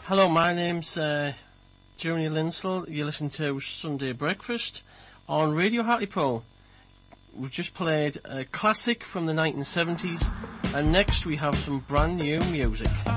Hello, my name's Joni Linsell. You listen to Sunday Breakfast on Radio Hartlepool. We've just played a classic from the 1970s, and next we have some brand new music.